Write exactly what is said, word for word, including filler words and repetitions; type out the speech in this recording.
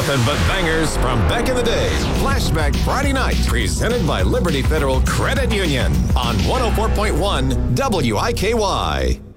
nothing but bangers from back in the day. Flashback Friday night, presented by Liberty Federal Credit Union on one oh four point one W I K Y.